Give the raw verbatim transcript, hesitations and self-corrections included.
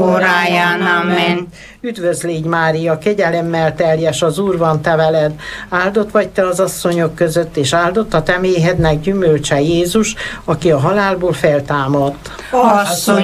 óráján. Amen. Üdvözl légy Mária, kegyelemmel teljes, az Úr van te veled, áldott vagy te az asszonyok között, és áldott a te méhednek gyümölcse Jézus, aki a halálból feltámadt. Asszony